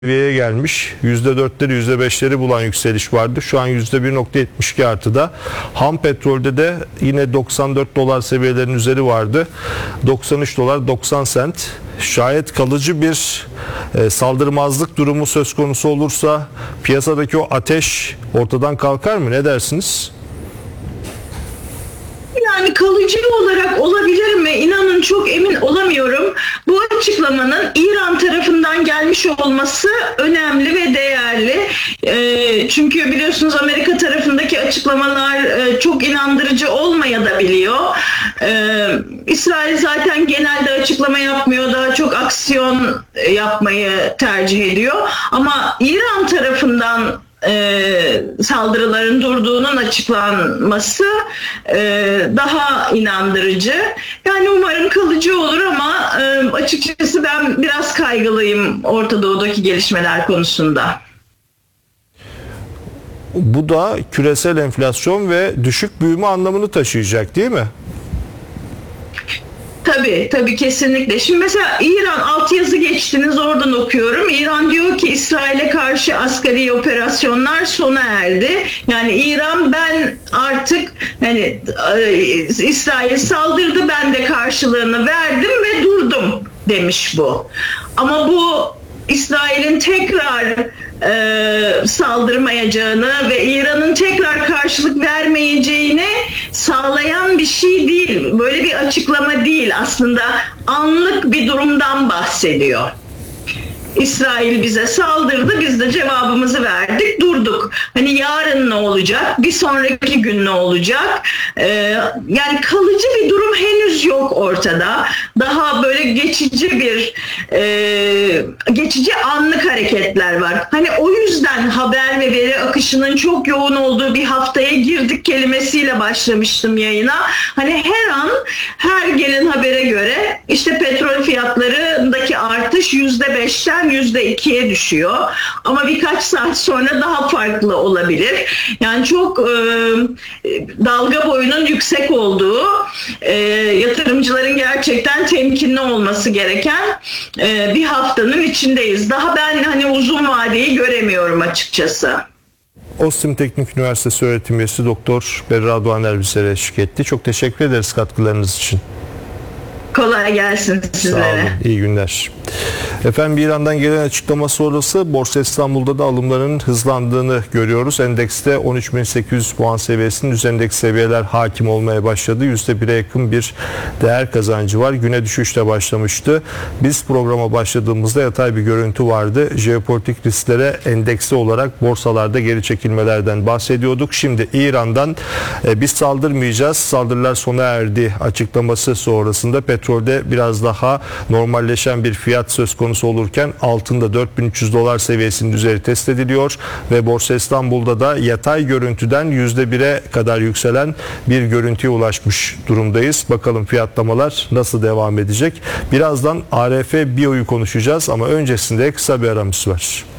seviyeye gelmiş. %4'leri %5'leri bulan yükseliş vardı. Şu an %1.72 artıda. Ham petrolde de yine 94 dolar seviyelerinin üzeri vardı. 93 dolar 90 sent. Şayet kalıcı bir saldırmazlık durumu söz konusu olursa piyasadaki o ateş ortadan kalkar mı? Ne dersiniz? Yani kalıcı olarak olabilir mi? İnanın çok emin olamıyorum. Bu açıklamanın İran tarafından gelmiş olması önemli ve değerli. Çünkü biliyorsunuz Amerika tarafındaki açıklamalar çok inandırıcı olmayabiliyor. İsrail zaten genelde açıklama yapmıyor. Daha çok aksiyon yapmayı tercih ediyor. Ama İran tarafından saldırıların durduğunun açıklanması daha inandırıcı. Yani umarım kalıcı olur ama açıkçası ben biraz kaygılıyım Orta Doğu'daki gelişmeler konusunda. Bu da küresel enflasyon ve düşük büyüme anlamını taşıyacak, değil mi? Tabii kesinlikle. Şimdi mesela İran altyazı geçtiniz, oradan okuyorum. İran diyor ki İsrail'e karşı askeri operasyonlar sona erdi. Yani İran ben artık İsrail saldırdı, ben de karşılığını verdim ve durdum demiş bu. Ama bu İsrail'in tekrar saldırmayacağını ve İran'ın tekrar karşılık vermeyeceğini sağlayan bir şey değil. Böyle bir açıklama değil. Aslında anlık bir durumdan bahsediyor. İsrail bize saldırdı, biz de cevabımızı verdik, durduk. Hani yarın ne olacak, bir sonraki gün ne olacak? Yani kalıcı bir durum henüz yok ortada. Daha böyle geçici anlık hareketler var. Hani o yüzden haber ve veri akışının çok yoğun olduğu bir haftaya girdik kelimesiyle başlamıştım yayına. Hani her an her gelen habere göre işte petrol fiyatlarındaki artış %5'ten %2'ye düşüyor. Ama birkaç saat sonra daha farklı olabilir. Yani çok dalga boyunun yüksek olduğu, yatırımcıların gerçekten temkinli olması gereken bir haftanın içindeyiz. Daha ben hani uzun vadeyi göremiyorum açıkçası. Ostim Teknik Üniversitesi öğretim üyesi Doktor Berra Doğaner bizlere eşlik etti. Çok teşekkür ederiz katkılarınız için. Kolay gelsin sizlere. Sağ olun. İyi günler. Efendim, İran'dan gelen açıklama sonrası Borsa İstanbul'da da alımların hızlandığını görüyoruz. Endekste 13.800 puan seviyesinin üzerindeki seviyeler hakim olmaya başladı. %1'e yakın bir değer kazancı var. Güne düşüşle başlamıştı. Biz programa başladığımızda yatay bir görüntü vardı. Jeopolitik risklere endeksli olarak borsalarda geri çekilmelerden bahsediyorduk. Şimdi İran'dan biz saldırmayacağız, saldırılar sona erdi açıklaması sonrasında petrolde biraz daha normalleşen bir fiyat söz konusu olurken altında 4300 dolar seviyesinin üzeri test ediliyor ve Borsa İstanbul'da da yatay görüntüden %1'e kadar yükselen bir görüntüye ulaşmış durumdayız. Bakalım fiyatlamalar nasıl devam edecek? Birazdan ARF Bio'yu konuşacağız ama öncesinde kısa bir aramız var.